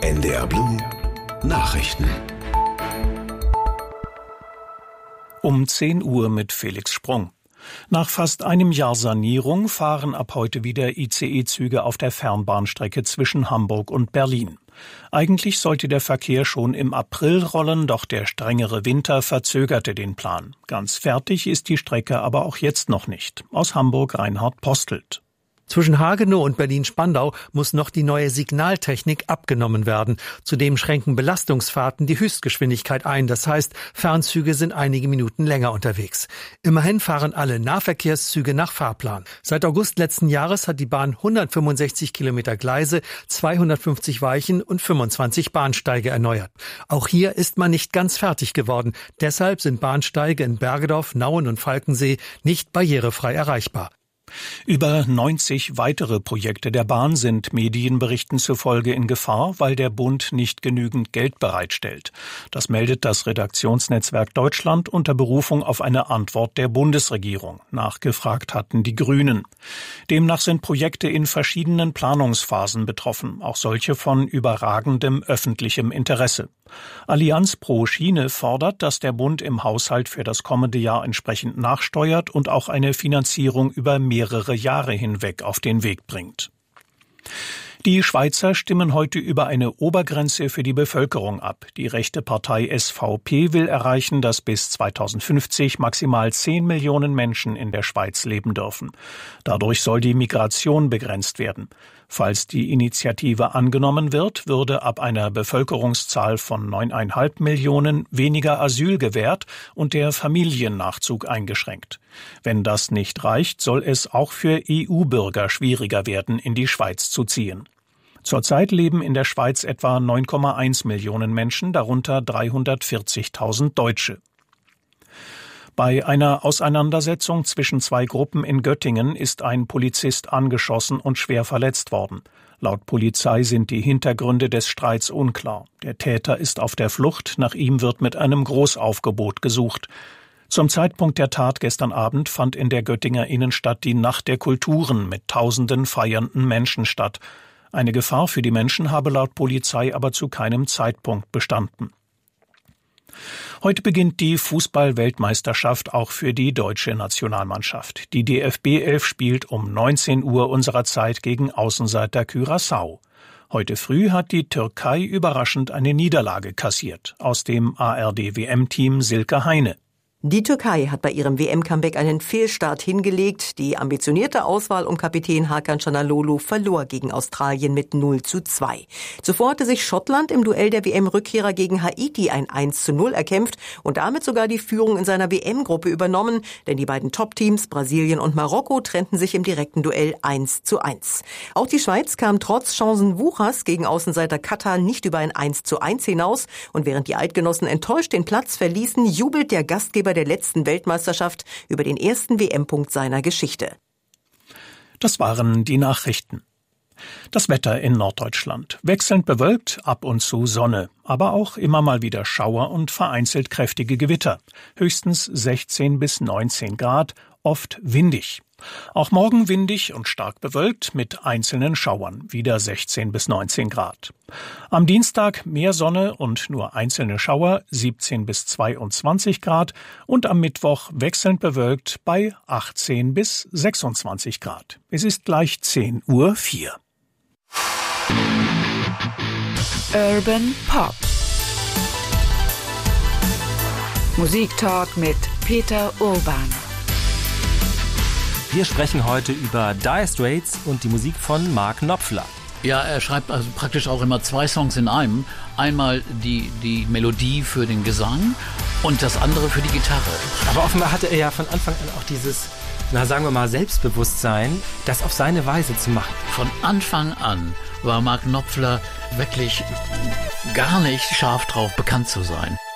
NDR Blue Nachrichten. Um 10 Uhr mit Felix Sprung. Nach fast einem Jahr Sanierung fahren ab heute wieder ICE-Züge auf der Fernbahnstrecke zwischen Hamburg und Berlin. Eigentlich sollte der Verkehr schon im April rollen, doch der strengere Winter verzögerte den Plan. Ganz fertig ist die Strecke aber auch jetzt noch nicht. Aus Hamburg Reinhard Postelt. Zwischen Hagenow und Berlin-Spandau muss noch die neue Signaltechnik abgenommen werden. Zudem schränken Belastungsfahrten die Höchstgeschwindigkeit ein. Das heißt, Fernzüge sind einige Minuten länger unterwegs. Immerhin fahren alle Nahverkehrszüge nach Fahrplan. Seit August letzten Jahres hat die Bahn 165 Kilometer Gleise, 250 Weichen und 25 Bahnsteige erneuert. Auch hier ist man nicht ganz fertig geworden. Deshalb sind Bahnsteige in Bergedorf, Nauen und Falkensee nicht barrierefrei erreichbar. Über 90 weitere Projekte der Bahn sind Medienberichten zufolge in Gefahr, weil der Bund nicht genügend Geld bereitstellt. Das meldet das Redaktionsnetzwerk Deutschland unter Berufung auf eine Antwort der Bundesregierung. Nachgefragt hatten die Grünen. Demnach sind Projekte in verschiedenen Planungsphasen betroffen, auch solche von überragendem öffentlichem Interesse. Allianz pro Schiene fordert, dass der Bund im Haushalt für das kommende Jahr entsprechend nachsteuert und auch eine Finanzierung über mehrere Jahre hinweg auf den Weg bringt. Die Schweizer stimmen heute über eine Obergrenze für die Bevölkerung ab. Die rechte Partei SVP will erreichen, dass bis 2050 maximal 10 Millionen Menschen in der Schweiz leben dürfen. Dadurch soll die Migration begrenzt werden. Falls die Initiative angenommen wird, würde ab einer Bevölkerungszahl von 9,5 Millionen weniger Asyl gewährt und der Familiennachzug eingeschränkt. Wenn das nicht reicht, soll es auch für EU-Bürger schwieriger werden, in die Schweiz zu ziehen. Zurzeit leben in der Schweiz etwa 9,1 Millionen Menschen, darunter 340.000 Deutsche. Bei einer Auseinandersetzung zwischen zwei Gruppen in Göttingen ist ein Polizist angeschossen und schwer verletzt worden. Laut Polizei sind die Hintergründe des Streits unklar. Der Täter ist auf der Flucht, nach ihm wird mit einem Großaufgebot gesucht. Zum Zeitpunkt der Tat gestern Abend fand in der Göttinger Innenstadt die Nacht der Kulturen mit tausenden feiernden Menschen statt. Eine Gefahr für die Menschen habe laut Polizei aber zu keinem Zeitpunkt bestanden. Heute beginnt die Fußball-Weltmeisterschaft auch für die deutsche Nationalmannschaft. Die DFB 11 spielt um 19 Uhr unserer Zeit gegen Außenseiter Curaçao. Heute früh hat die Türkei überraschend eine Niederlage kassiert. Aus dem ARD-WM-Team Silke Heine. Die Türkei hat bei ihrem WM-Comeback einen Fehlstart hingelegt. Die ambitionierte Auswahl um Kapitän Hakan Çalhanoğlu verlor gegen Australien mit 0:2. Zuvor hatte sich Schottland im Duell der WM-Rückkehrer gegen Haiti ein 1:0 erkämpft und damit sogar die Führung in seiner WM-Gruppe übernommen, denn die beiden Top-Teams Brasilien und Marokko trennten sich im direkten Duell 1:1. Auch die Schweiz kam trotz Chancenwuchers gegen Außenseiter Katar nicht über ein 1:1 hinaus und während die Eidgenossen enttäuscht den Platz verließen, jubelt der Gastgeber der letzten Weltmeisterschaft über den ersten WM-Punkt seiner Geschichte. Das waren die Nachrichten. Das Wetter in Norddeutschland. Wechselnd bewölkt, ab und zu Sonne, aber auch immer mal wieder Schauer und vereinzelt kräftige Gewitter. Höchstens 16 bis 19 Grad, oft windig. Auch morgen windig und stark bewölkt mit einzelnen Schauern, wieder 16 bis 19 Grad. Am Dienstag mehr Sonne und nur einzelne Schauer, 17 bis 22 Grad und am Mittwoch wechselnd bewölkt bei 18 bis 26 Grad. Es ist gleich 10:04 Uhr. Urban Pop. Musiktalk mit Peter Urban. Wir sprechen heute über Dire Straits und die Musik von Mark Knopfler. Ja, er schreibt also praktisch auch immer zwei Songs in einem. Einmal die Melodie für den Gesang und das andere für die Gitarre. Aber offenbar hatte er ja von Anfang an auch dieses, sagen wir mal, Selbstbewusstsein, das auf seine Weise zu machen. Von Anfang an war Mark Knopfler wirklich gar nicht scharf drauf, bekannt zu sein.